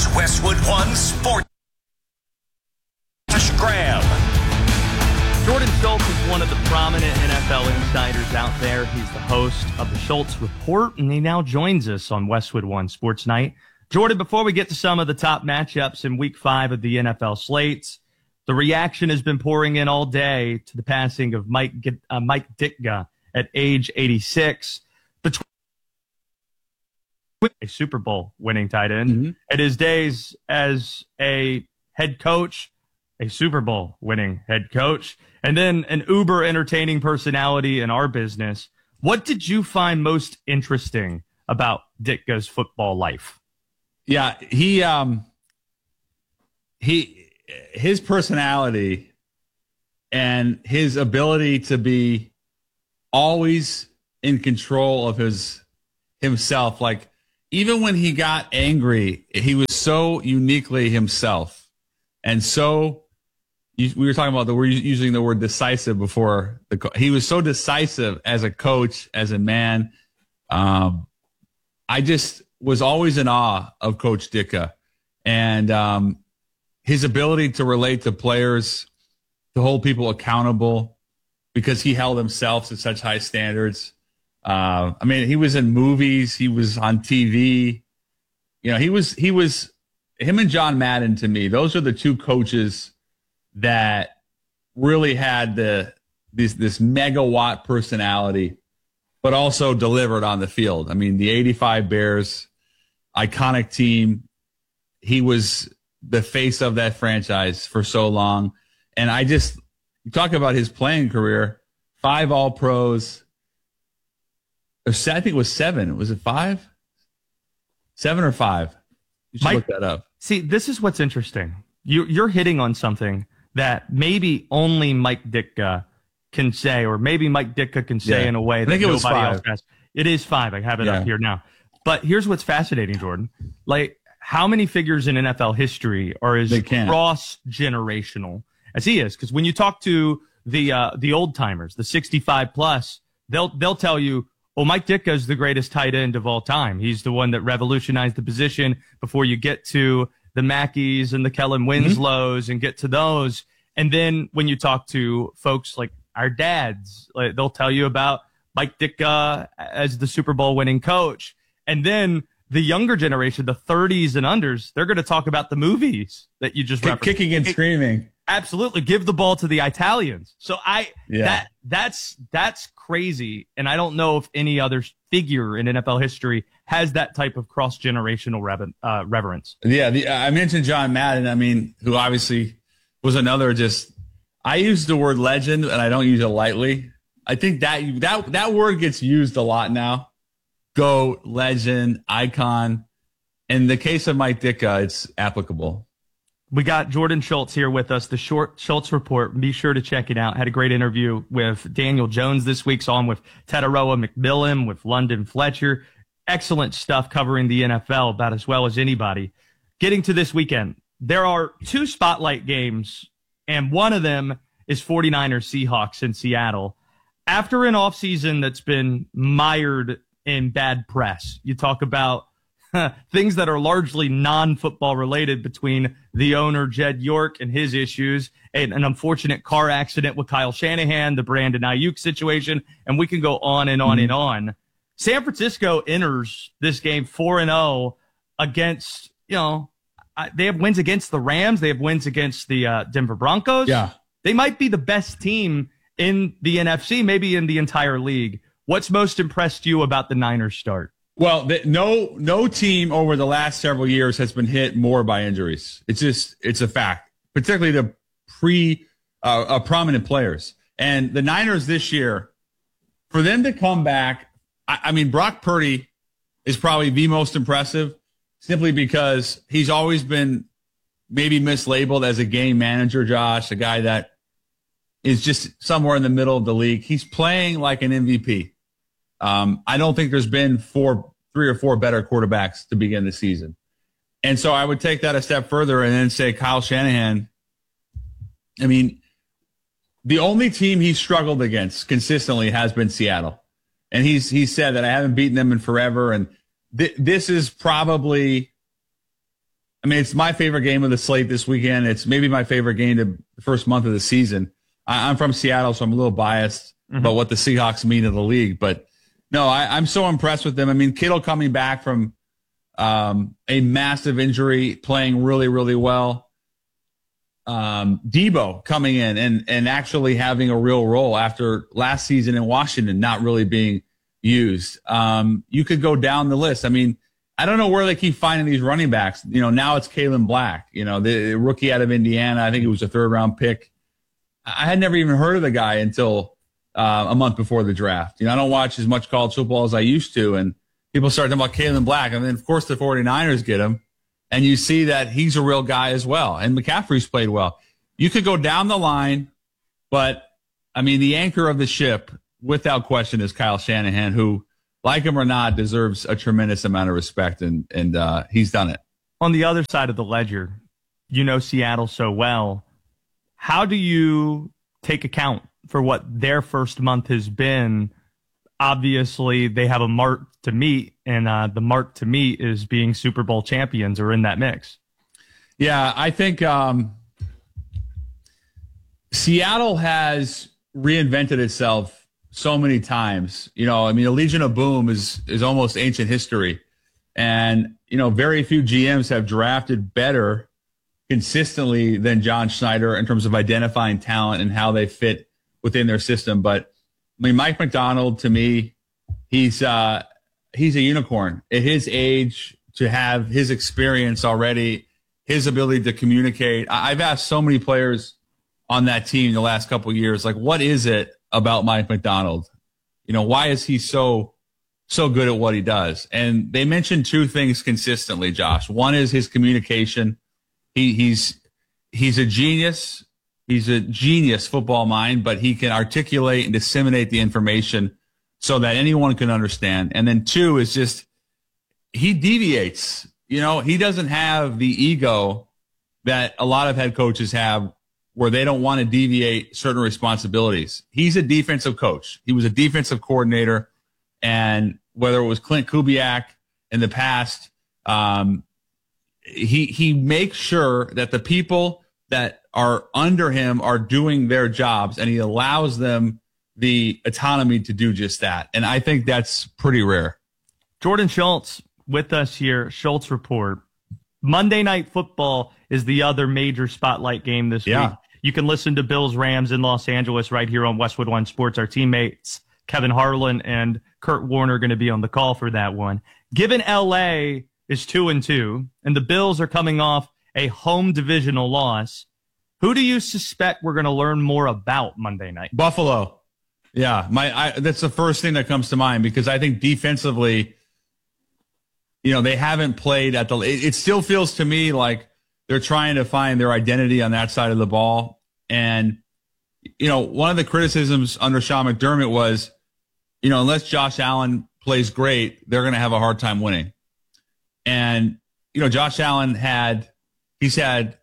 It's Westwood One Sports. Graham. Jordan Schultz is one of the prominent NFL insiders out there. He's the host of the Schultz Report, and he now joins us on Westwood One Sports Night. Jordan, before we get to some of the top matchups in Week 5 of the NFL slates, the reaction has been pouring in all day to the passing of Mike Ditka at age 86. A Super Bowl winning tight end. At his days as a head coach, a Super Bowl winning head coach, and then an uber entertaining personality in our business. What did you find most interesting about Ditka's football life? Yeah, his personality and his ability to be always in control of himself. Like, even when he got angry, he was so uniquely himself. And so we were talking about we're using the word decisive before. He was so decisive as a coach, as a man. I just was always in awe of Coach Ditka and his ability to relate to players, to hold people accountable because he held himself to such high standards. I mean, he was in movies, he was on TV. You know, he was him and John Madden, to me, those are the two coaches that really had this megawatt personality, but also delivered on the field. I mean, the 85 Bears, iconic team. He was the face of that franchise for so long. And you talk about his playing career, 5 All-Pros. I think it was 7. Was it 5? 7 or 5? You should look that up. See, this is what's interesting. You're hitting on something that maybe only Mike Ditka can say, or maybe Mike Ditka can say in a way that nobody else has. It is 5. I have it up here now. But here's what's fascinating, Jordan. Like, how many figures in NFL history are as cross-generational as he is? Because when you talk to the old-timers, the 65-plus, they'll tell you, well, Mike Ditka is the greatest tight end of all time. He's the one that revolutionized the position before you get to the Mackeys and the Kellen Winslows and get to those. And then when you talk to folks like our dads, they'll tell you about Mike Ditka as the Super Bowl winning coach. And then the younger generation, the 30s and unders, they're going to talk about the movies that you just referenced. Kicking and screaming. Absolutely. Give the ball to the Italians. So that's crazy. And I don't know if any other figure in NFL history has that type of cross-generational reverence. Yeah. I mentioned John Madden. I mean, who obviously was another I use the word legend and I don't use it lightly. I think that word gets used a lot now. GOAT, legend, icon. In the case of Mike Ditka, it's applicable. We got Jordan Schultz here with us, the Schultz Report. Be sure to check it out. Had a great interview with Daniel Jones this week. Saw him with Tataroa McMillan, with London Fletcher. Excellent stuff covering the NFL about as well as anybody. Getting to this weekend, there are 2 spotlight games, and one of them is 49ers Seahawks in Seattle. After an offseason that's been mired in bad press, you talk about things that are largely non-football related between the owner, Jed York, and his issues, an unfortunate car accident with Kyle Shanahan, the Brandon Ayuk situation, and we can go on and on and on. San Francisco enters this game 4-0 against, they have wins against the Rams. They have wins against the Denver Broncos. Yeah. They might be the best team in the NFC, maybe in the entire league. What's most impressed you about the Niners start? Well, no team over the last several years has been hit more by injuries. It's a fact, particularly the prominent players. And the Niners this year, for them to come back, I mean, Brock Purdy is probably the most impressive simply because he's always been maybe mislabeled as a game manager, Josh, a guy that is just somewhere in the middle of the league. He's playing like an MVP. I don't think there's been 3 or 4 better quarterbacks to begin the season. And so I would take that a step further and then say Kyle Shanahan. I mean, the only team he's struggled against consistently has been Seattle. And he said that I haven't beaten them in forever. And this is probably, I mean, it's my favorite game of the slate this weekend. It's maybe my favorite game of the first month of the season. I'm from Seattle, so I'm a little biased about what the Seahawks mean to the league. But no, I'm so impressed with them. I mean, Kittle coming back from a massive injury, playing really, really well. Debo coming in and actually having a real role after last season in Washington not really being used. You could go down the list. I mean, I don't know where they keep finding these running backs. Now it's Kalen Black, the rookie out of Indiana. I think it was a 3rd-round pick. I had never even heard of the guy until a month before the draft. I don't watch as much college football as I used to, and people start talking about Kalen Black, and then, of course, the 49ers get him, and you see that he's a real guy as well, and McCaffrey's played well. You could go down the line, but, I mean, the anchor of the ship, without question, is Kyle Shanahan, who, like him or not, deserves a tremendous amount of respect, and he's done it. On the other side of the ledger, Seattle so well. How do you take account for what their first month has been? Obviously, they have a mark to meet, and the mark to meet is being Super Bowl champions or in that mix. Yeah, I think Seattle has reinvented itself so many times. I mean, the Legion of Boom is almost ancient history. And, very few GMs have drafted better consistently than John Schneider in terms of identifying talent and how they fit within their system. But, I mean, Mike Macdonald, to me, he's a unicorn. At his age, to have his experience already, his ability to communicate. I've asked so many players on that team the last couple of years, like, what is it about Mike Macdonald? Why is he so good at what he does? And they mentioned 2 things consistently, Josh. One is his communication. He's a genius. He's a genius football mind, but he can articulate and disseminate the information so that anyone can understand. And then 2 is just he deviates. He doesn't have the ego that a lot of head coaches have, where they don't want to deviate certain responsibilities. He's a defensive coach. He was a defensive coordinator. And whether it was Clint Kubiak in the past, he makes sure that the people that are under him are doing their jobs, and he allows them the autonomy to do just that. And I think that's pretty rare. Jordan Schultz with us here, Schultz Report. Monday Night Football is the other major spotlight game this week. You can listen to Bills Rams in Los Angeles right here on Westwood One Sports. Our teammates Kevin Harlan and Kurt Warner are going to be on the call for that one. Given LA is 2-2 and the Bills are coming off a home divisional loss, who do you suspect we're going to learn more about Monday night? Buffalo. Yeah, that's the first thing that comes to mind, because I think defensively, they haven't played at the. It still feels to me like they're trying to find their identity on that side of the ball. And, one of the criticisms under Sean McDermott was, unless Josh Allen plays great, they're going to have a hard time winning. And, Josh Allen he's had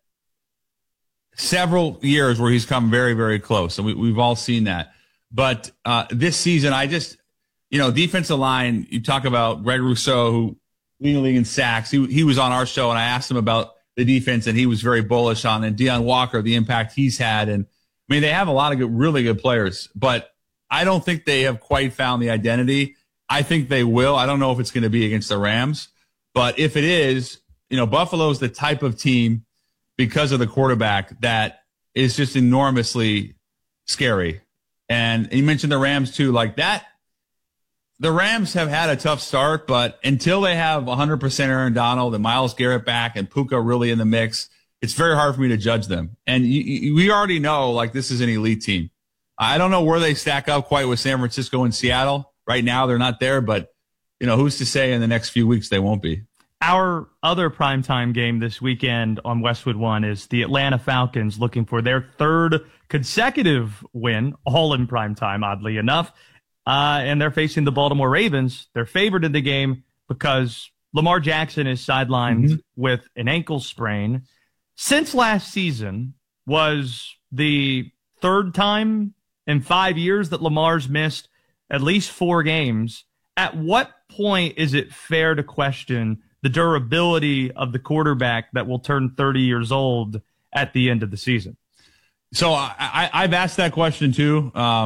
several years where he's come very, very close. And we've all seen that. But this season, defensive line, you talk about Greg Rousseau, who leading the league in sacks. He was on our show, and I asked him about the defense, and he was very bullish on it. Deion Walker, the impact he's had. And, I mean, they have a lot of really good players, but I don't think they have quite found the identity. I think they will. I don't know if it's going to be against the Rams, but if it is, Buffalo's the type of team, because of the quarterback, that is just enormously scary. And you mentioned the Rams too, like that. The Rams have had a tough start, but until they have 100% Aaron Donald and Myles Garrett back and Puka really in the mix, it's very hard for me to judge them. And we already know, like, this is an elite team. I don't know where they stack up quite with San Francisco and Seattle. Right now, they're not there, but, who's to say in the next few weeks they won't be. Our other primetime game this weekend on Westwood One is the Atlanta Falcons looking for their 3rd consecutive win, all in primetime, oddly enough. And they're facing the Baltimore Ravens. They're favored in the game because Lamar Jackson is sidelined with an ankle sprain. Since last season was the 3rd time in 5 years that Lamar's missed at least 4 games. At what point is it fair to question the durability of the quarterback that will turn 30 years old at the end of the season? So I've asked that question too.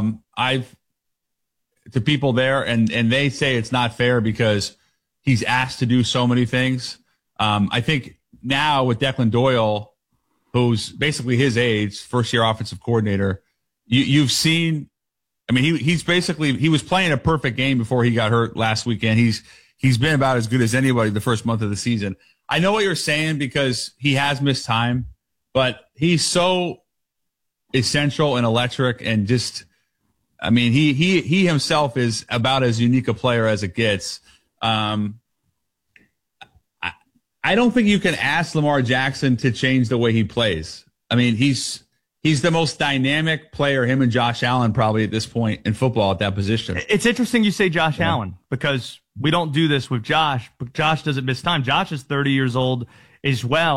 To people there, and they say it's not fair because he's asked to do so many things. I think now with Declan Doyle, who's basically his age, first-year offensive coordinator, you've seen. I mean, he was playing a perfect game before he got hurt last weekend. He's been about as good as anybody the first month of the season. I know what you're saying because he has missed time, but he's so essential and electric and just. I mean, he himself is about as unique a player as it gets. I don't think you can ask Lamar Jackson to change the way he plays. I mean, he's the most dynamic player, him and Josh Allen, probably at this point in football at that position. It's interesting you say Josh Allen because we don't do this with Josh, but Josh doesn't miss time. Josh is 30 years old as well.